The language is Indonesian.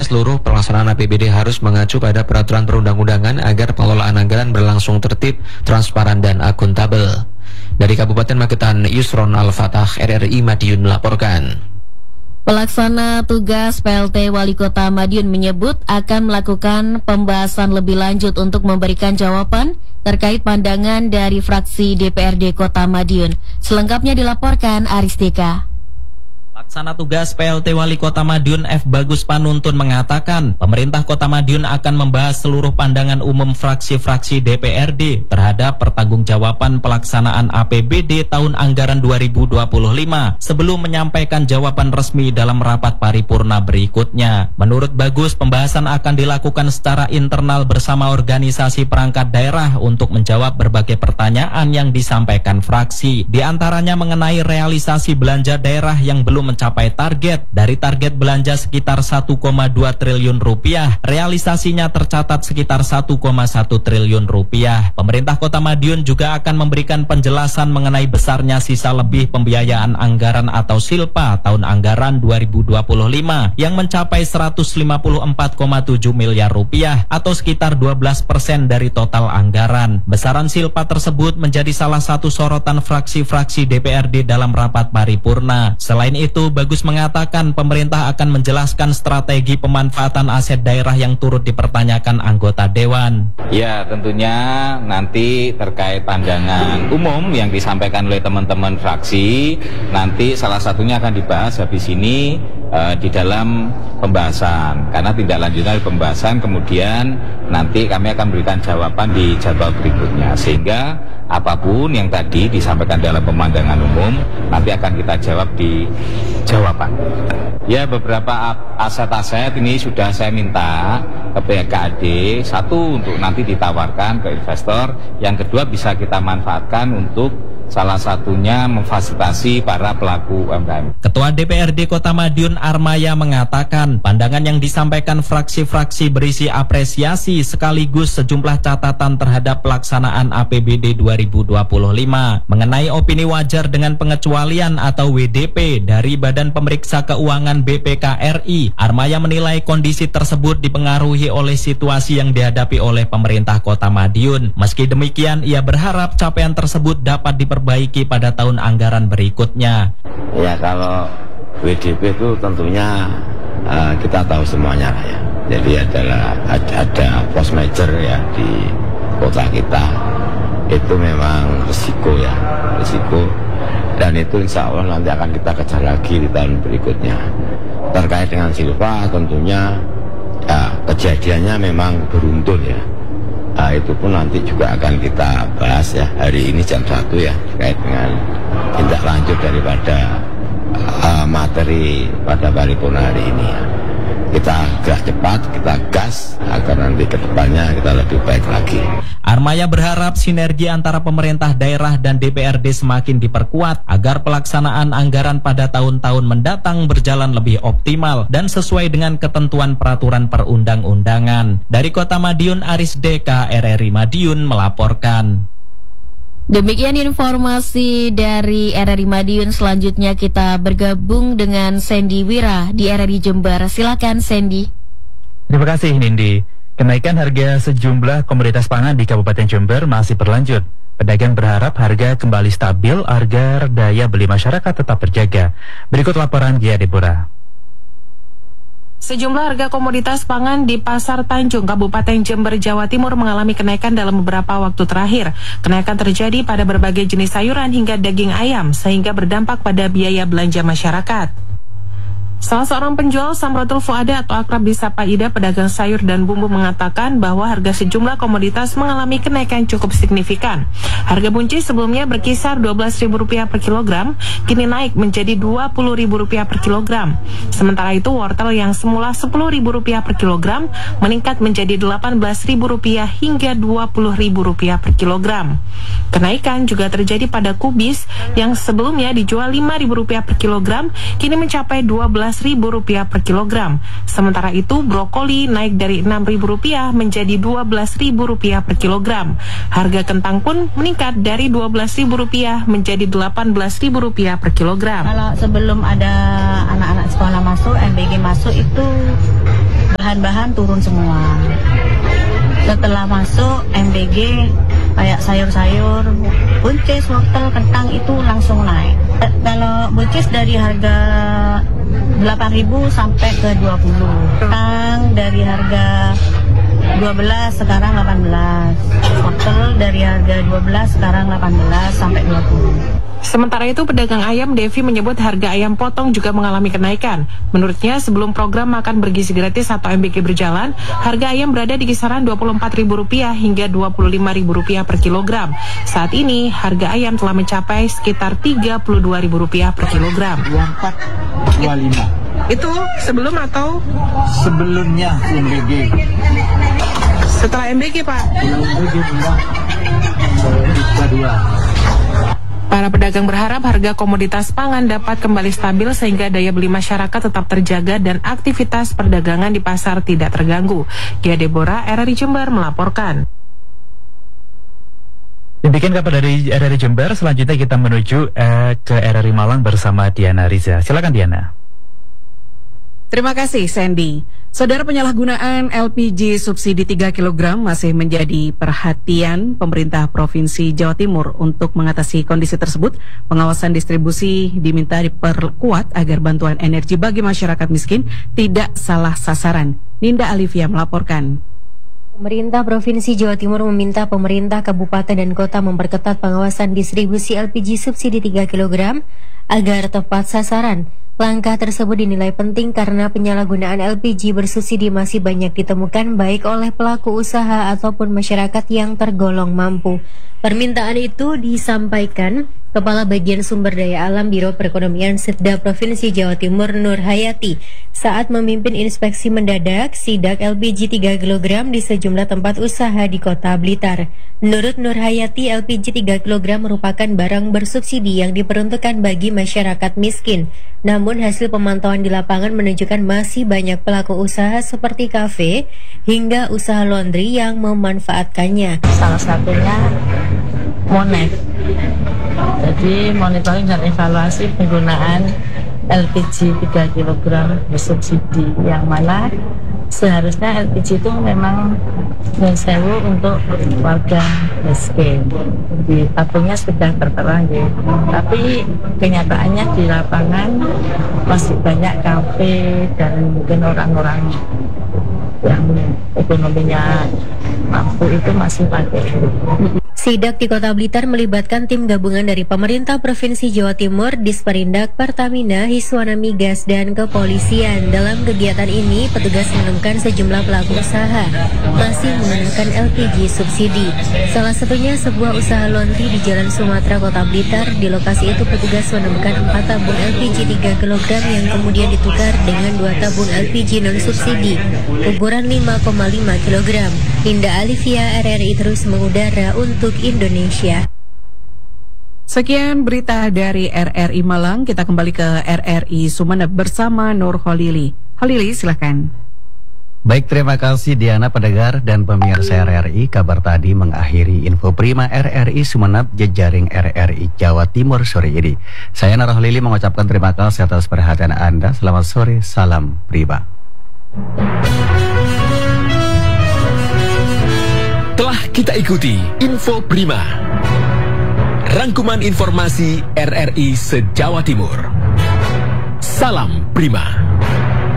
seluruh pelaksanaan APBD harus mengacu pada peraturan perundang-undangan agar pengelolaan anggaran berlangsung tertib, transparan, dan akuntabel. Dari Kabupaten Magetan, Yusron Al-Fatah, RRI Madiun melaporkan. Pelaksana tugas PLT Wali Kota Madiun menyebut akan melakukan pembahasan lebih lanjut untuk memberikan jawaban terkait pandangan dari fraksi DPRD Kota Madiun. Selengkapnya dilaporkan Aris Deka. Pelaksana tugas PLT Wali Kota Madiun F. Bagus Panuntun mengatakan pemerintah Kota Madiun akan membahas seluruh pandangan umum fraksi-fraksi DPRD terhadap pertanggungjawaban pelaksanaan APBD tahun anggaran 2025 sebelum menyampaikan jawaban resmi dalam rapat paripurna berikutnya. Menurut Bagus, pembahasan akan dilakukan secara internal bersama organisasi perangkat daerah untuk menjawab berbagai pertanyaan yang disampaikan fraksi. Di antaranya mengenai realisasi belanja daerah yang belum mencapai target. Dari target belanja sekitar 1,2 triliun rupiah, realisasinya tercatat sekitar 1,1 triliun rupiah. Pemerintah Kota Madiun juga akan memberikan penjelasan mengenai besarnya sisa lebih pembiayaan anggaran atau silpa tahun anggaran 2025 yang mencapai 154,7 miliar rupiah atau sekitar 12% dari total anggaran. Besaran silpa tersebut menjadi salah satu sorotan fraksi-fraksi DPRD dalam rapat paripurna. Selain itu, Bagus mengatakan pemerintah akan menjelaskan strategi pemanfaatan aset daerah yang turut dipertanyakan anggota Dewan. Ya, tentunya nanti terkait pandangan umum yang disampaikan oleh teman-teman fraksi, nanti salah satunya akan dibahas habis ini di dalam pembahasan. Karena tindak lanjutnya dari pembahasan, kemudian nanti kami akan berikan jawaban di jadwal berikutnya. Sehingga apapun yang tadi disampaikan dalam pemandangan umum nanti akan kita jawab di jawaban. Ya, beberapa aset-aset ini sudah saya minta ke BKD, satu untuk nanti ditawarkan ke investor, yang kedua bisa kita manfaatkan untuk salah satunya memfasilitasi para pelaku UMKM. Ketua DPRD Kota Madiun Armaya mengatakan pandangan yang disampaikan fraksi-fraksi berisi apresiasi sekaligus sejumlah catatan terhadap pelaksanaan APBD 2025. Mengenai opini wajar dengan pengecualian atau WDP dari Badan Pemeriksa Keuangan BPK-RI, Armaya menilai kondisi tersebut dipengaruhi oleh situasi yang dihadapi oleh pemerintah Kota Madiun. Meski demikian, ia berharap capaian tersebut dapat diperbaiki pada tahun anggaran berikutnya. Ya, kalau WDP itu tentunya kita tahu semuanya lah ya. Jadi ada post major ya di kota kita. Itu memang risiko ya, risiko. Dan itu insya Allah nanti akan kita kejar lagi di tahun berikutnya. Terkait dengan silpa tentunya kejadiannya memang beruntun ya. Itu pun nanti juga akan kita bahas ya hari ini jam 1 ya, terkait dengan tindak lanjut daripada materi pada paripurna hari ini ya. Kita gerak cepat, kita gas agar nanti ke depannya kita lebih baik lagi. Armaya berharap sinergi antara pemerintah daerah dan DPRD semakin diperkuat agar pelaksanaan anggaran pada tahun-tahun mendatang berjalan lebih optimal dan sesuai dengan ketentuan peraturan perundang-undangan. Dari Kota Madiun, Aris Deka, RRI Madiun melaporkan. Demikian informasi dari RRI Madiun. Selanjutnya kita bergabung dengan Sandy Wira di RRI Jember. Silakan Sandy. Terima kasih Nindi. Kenaikan harga sejumlah komoditas pangan di Kabupaten Jember masih berlanjut. Pedagang berharap harga kembali stabil agar daya beli masyarakat tetap terjaga. Berikut laporan Gia Deborah. Sejumlah harga komoditas pangan di Pasar Tanjung, Kabupaten Jember, Jawa Timur mengalami kenaikan dalam beberapa waktu terakhir. Kenaikan terjadi pada berbagai jenis sayuran hingga daging ayam, sehingga berdampak pada biaya belanja masyarakat. Salah seorang penjual Samrotul Fuada atau akrab disapa Ida, pedagang sayur dan bumbu, mengatakan bahwa harga sejumlah komoditas mengalami kenaikan cukup signifikan. Harga buncis sebelumnya berkisar Rp12.000 per kilogram, kini naik menjadi Rp20.000 per kilogram. Sementara itu wortel yang semula Rp10.000 per kilogram meningkat menjadi Rp18.000 hingga Rp20.000 per kilogram. Kenaikan juga terjadi pada kubis yang sebelumnya dijual Rp5.000 per kilogram, kini mencapai Rp12.000 per kilogram. Sementara itu brokoli naik dari Rp6.000 menjadi Rp12.000 per kilogram. Harga kentang pun meningkat dari Rp12.000 menjadi Rp18.000 per kilogram. Kalau sebelum ada anak-anak sekolah masuk, MBG masuk itu bahan-bahan turun semua. Setelah masuk MBG kayak sayur-sayur, buncis, wortel, kentang itu langsung naik. Kalau buncis dari harga 8.000 sampai ke 20. Kentang dari harga 12 sekarang 18. Wortel dari harga 12 sekarang 18 sampai 20. Sementara itu, pedagang ayam Devi menyebut harga ayam potong juga mengalami kenaikan. Menurutnya, sebelum program makan bergizi gratis atau MBG berjalan, harga ayam berada di kisaran Rp24.000 hingga Rp25.000 per kilogram. Saat ini, harga ayam telah mencapai sekitar Rp32.000 per kilogram. 24.25. Itu sebelum atau? Sebelumnya MBG. Setelah MBG, Pak? Para pedagang berharap harga komoditas pangan dapat kembali stabil sehingga daya beli masyarakat tetap terjaga dan aktivitas perdagangan di pasar tidak terganggu. Gia Deborah, RRI Jember melaporkan. Demikian kabar dari RRI Jember. Selanjutnya kita menuju ke RRI Malang bersama Diana Riza. Silakan Diana. Terima kasih Sandy. Saudara, penyalahgunaan LPG subsidi 3 kg masih menjadi perhatian pemerintah Provinsi Jawa Timur. Untuk mengatasi kondisi tersebut, pengawasan distribusi diminta diperkuat agar bantuan energi bagi masyarakat miskin tidak salah sasaran. Ninda Alivia melaporkan. Pemerintah Provinsi Jawa Timur meminta pemerintah kabupaten dan kota memperketat pengawasan distribusi LPG subsidi 3 kg agar tepat sasaran. Langkah tersebut dinilai penting karena penyalahgunaan LPG bersubsidi masih banyak ditemukan baik oleh pelaku usaha ataupun masyarakat yang tergolong mampu. Permintaan itu disampaikan Kepala Bagian Sumber Daya Alam Biro Perekonomian Setda Provinsi Jawa Timur Nur Hayati saat memimpin inspeksi mendadak sidak LPG 3 kg di sejumlah tempat usaha di Kota Blitar. Menurut Nur Hayati, LPG 3 kg merupakan barang bersubsidi yang diperuntukkan bagi masyarakat miskin. Namun hasil pemantauan di lapangan menunjukkan masih banyak pelaku usaha seperti kafe hingga usaha laundry yang memanfaatkannya. Salah satunya Monet. Jadi monitoring dan evaluasi penggunaan LPG 3 kg bersubsidi, yang mana seharusnya LPG itu memang menyewa untuk warga miskin. Di tabungnya sudah tertera ya. Tapi kenyataannya di lapangan masih banyak kafe dan mungkin orang-orang yang ekonominya mampu itu masih pakai. Sidak di Kota Blitar melibatkan tim gabungan dari pemerintah Provinsi Jawa Timur, Disperindak, Pertamina, Hiswana Migas, dan kepolisian. Dalam kegiatan ini, petugas menemukan sejumlah pelaku usaha masih menggunakan LPG subsidi. Salah satunya sebuah usaha laundry di Jalan Sumatera, Kota Blitar. Di lokasi itu petugas menemukan 4 tabung LPG 3 kg yang kemudian ditukar dengan 2 tabung LPG non-subsidi ukuran 5,5 kg. Ninda Alivia, RRI terus mengudara untuk Indonesia. Sekian berita dari RRI Malang. Kita kembali ke RRI Sumeneb bersama Nur Holili. Holili, silakan. Baik, terima kasih Diana, pendengar dan pemirsa RRI. Kabar tadi mengakhiri info prima RRI Sumeneb jejaring RRI Jawa Timur sore ini. Saya Nur Holili mengucapkan terima kasih atas perhatian Anda. Selamat sore, salam prima. Telah kita ikuti Info Prima, rangkuman informasi RRI se-Jawa Timur. Salam Prima.